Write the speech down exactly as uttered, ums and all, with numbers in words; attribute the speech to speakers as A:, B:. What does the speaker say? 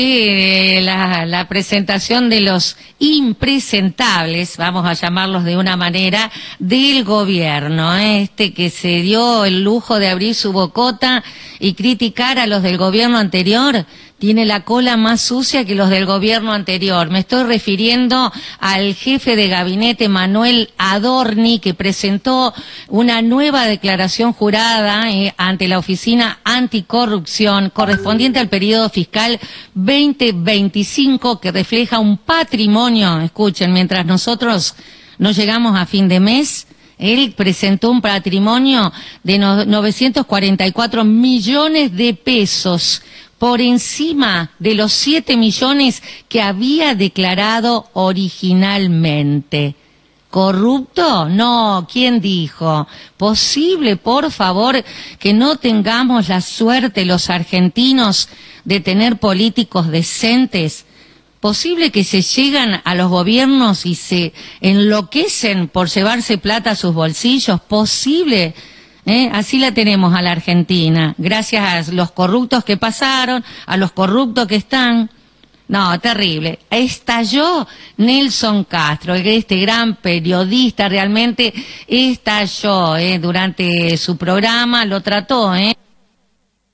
A: Eh, la, la presentación de los impresentables, vamos a llamarlos de una manera, del gobierno, ¿eh? Este que se dio el lujo de abrir su bocota y criticar a los del gobierno anterior, tiene la cola más sucia que los del gobierno anterior. Me estoy refiriendo al jefe de gabinete Manuel Adorni, que presentó una nueva declaración jurada eh, ante la Oficina Anticorrupción correspondiente al periodo fiscal veinte veinticinco, que refleja un patrimonio, escuchen, mientras nosotros no llegamos a fin de mes, él presentó un patrimonio de novecientos cuarenta y cuatro millones de pesos, por encima de los siete millones que había declarado originalmente. ¿Corrupto? No, ¿quién dijo? ¿Posible, por favor, que no tengamos la suerte los argentinos de tener políticos decentes? ¿Posible que se llegan a los gobiernos y se enloquecen por llevarse plata a sus bolsillos? ¿Posible? ¿Eh? Así la tenemos a la Argentina, gracias a los corruptos que pasaron, a los corruptos que están. No, terrible. Estalló Nelson Castro, este gran periodista, realmente estalló ¿eh? durante su programa, lo trató, ¿eh?